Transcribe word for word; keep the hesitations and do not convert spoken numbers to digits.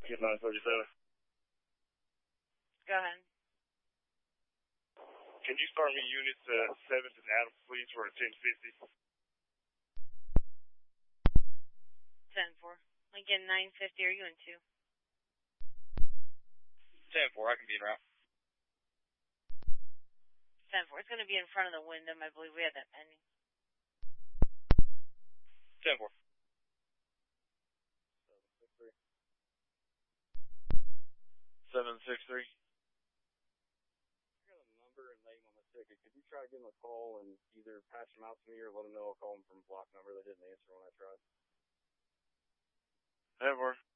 Get nine thirty-seven. Go ahead. Can you start me units uh, seventh and Adams, please, for a ten fifty? ten four. Again, nine fifty, are you in two? ten four, I can be in route. ten four, it's going to be in front of the Wyndham. I believe we had that pending. ten four. seven six three. I got a number and name on the ticket. Could you try to give them a call and either patch them out to me or let them know I'll call them from a block number? They didn't answer when I tried. Ever.